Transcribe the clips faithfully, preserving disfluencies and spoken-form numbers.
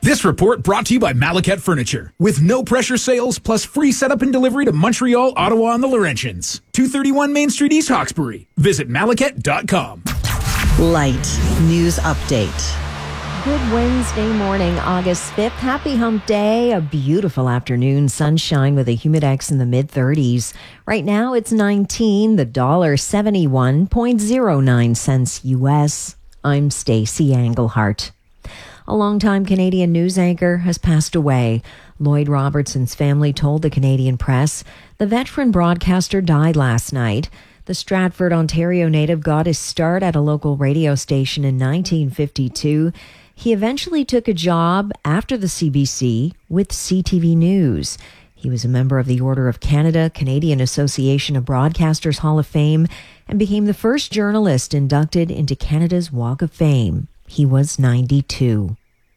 This report brought to you by Malaket Furniture. With no pressure sales plus free setup and delivery to Montreal, Ottawa, and the Laurentians. two thirty-one Main Street, East Hawkesbury. Visit malaket dot com. Light News Update. Good Wednesday morning, August fifth. Happy hump day. A beautiful afternoon. Sunshine with a humidex in the mid thirties. Right now it's nineteen, the dollar seventy-one point oh nine cents U S. I'm Stacey Englehart. A longtime Canadian news anchor has passed away. Lloyd Robertson's family told the Canadian press the veteran broadcaster died last night. The Stratford, Ontario native got his start at a local radio station in nineteen fifty-two. He eventually took a job after the C B C with C T V News. He was a member of the Order of Canada, Canadian Association of Broadcasters Hall of Fame, and became the first journalist inducted into Canada's Walk of Fame. He was ninety-two.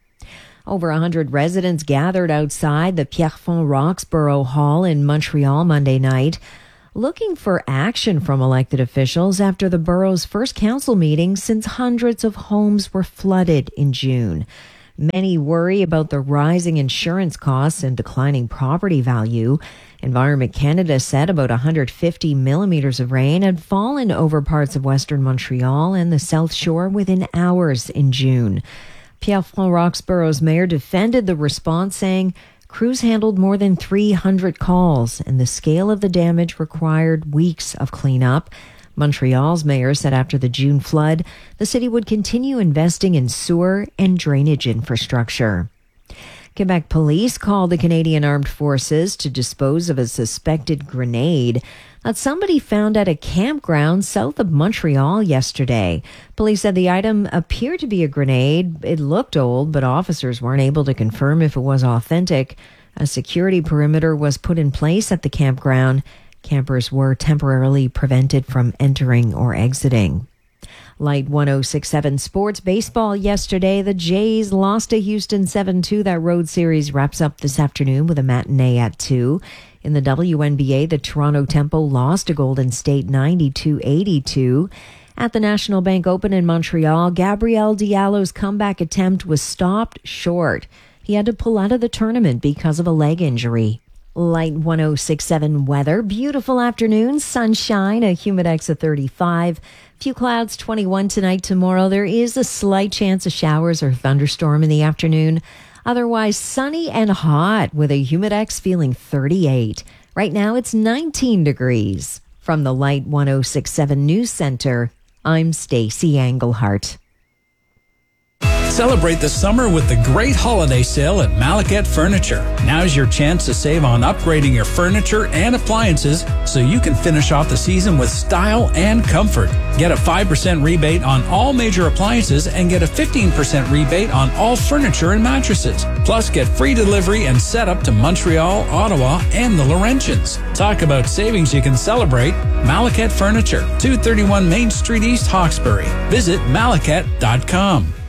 Over one hundred residents gathered outside the Pierrefonds Roxborough Hall in Montreal Monday night, looking for action from elected officials after the borough's first council meeting since hundreds of homes were flooded in June. Many worry about the rising insurance costs and declining property value. Environment Canada said about one hundred fifty millimeters of rain had fallen over parts of Western Montreal and the South Shore within hours in June. Pierrefonds Roxborough's mayor defended the response, saying crews handled more than three hundred calls and the scale of the damage required weeks of cleanup. Montreal's mayor said after the June flood, the city would continue investing in sewer and drainage infrastructure. Quebec police called the Canadian Armed Forces to dispose of a suspected grenade that somebody found at a campground south of Montreal yesterday. Police said the item appeared to be a grenade. It looked old, but officers weren't able to confirm if it was authentic. A security perimeter was put in place at the campground. Campers were temporarily prevented from entering or exiting. Light one oh six point seven Sports Baseball yesterday. The Jays lost to Houston seven two. That road series wraps up this afternoon with a matinee at two. In the W N B A, the Toronto Tempo lost to Golden State ninety-two eighty-two. At the National Bank Open in Montreal, Gabriel Diallo's comeback attempt was stopped short. He had to pull out of the tournament because of a leg injury. Light one oh six point seven weather. Beautiful afternoon, sunshine, a humidex of thirty-five. Few clouds, twenty-one tonight, tomorrow. There is a slight chance of showers or thunderstorm in the afternoon. Otherwise, sunny and hot with a humidex feeling thirty-eight. Right now, it's nineteen degrees. From the Light one oh six point seven News Center, I'm Stacey Englehart. Celebrate the summer with the great holiday sale at Malaket Furniture. Now's your chance to save on upgrading your furniture and appliances so you can finish off the season with style and comfort. Get a five percent rebate on all major appliances and get a fifteen percent rebate on all furniture and mattresses. Plus, get free delivery and setup to Montreal, Ottawa, and the Laurentians. Talk about savings you can celebrate. Malaket Furniture, two thirty-one Main Street, East Hawkesbury. Visit malaket dot com.